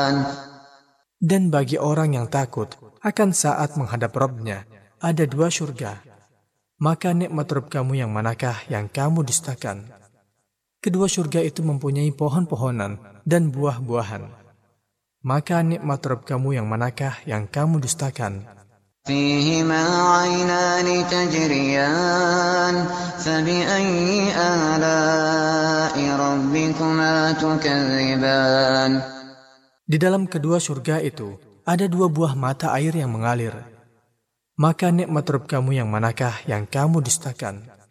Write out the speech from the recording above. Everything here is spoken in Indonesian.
Dan bagi orang yang takut akan saat menghadap Rabb-Nya, ada 2 surga. Maka nikmat Rabb kamu yang manakah yang kamu dustakan? Kedua surga itu mempunyai pohon-pohonan dan buah-buahan. Maka nikmat Rabb kamu yang manakah yang kamu dustakan? فيهما عينان تجريان فبأي آلاء ربكما تكذبان. Di dalam kedua surga itu ada 2 buah mata air yang mengalir. Maka nikmat Rabb kamu yang manakah yang kamu dustakan?